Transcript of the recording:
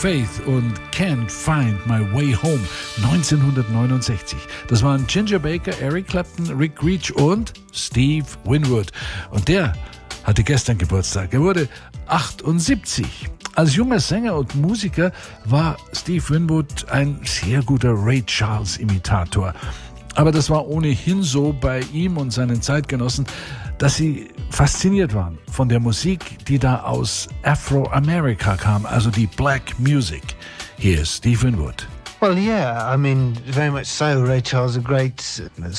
Faith und Can't Find My Way Home 1969. Das waren Ginger Baker, Eric Clapton, Rick Reach und Steve Winwood. Und der hatte gestern Geburtstag. Er wurde 78. Als junger Sänger und Musiker war Steve Winwood ein sehr guter Ray Charles-Imitator. Aber das war ohnehin so bei ihm und seinen Zeitgenossen, dass sie fasziniert waren von der Musik, die da aus Afroamerika kam, also die Black Music. Hier ist Steve Winwood. Well, yeah, I mean, very much so. Ray Charles, a great